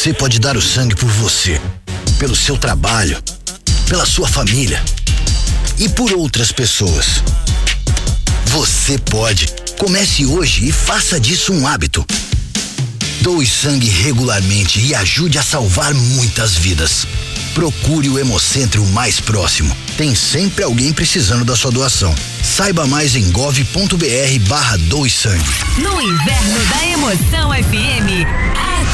Você pode dar o sangue por você, pelo seu trabalho, pela sua família e por outras pessoas. Você pode. Comece hoje e faça disso um hábito. Doe sangue regularmente e ajude a salvar muitas vidas. Procure o Hemocentro mais próximo. Tem sempre alguém precisando da sua doação. Saiba mais em gov.br/doe sangue. No inverno da Emoção FM,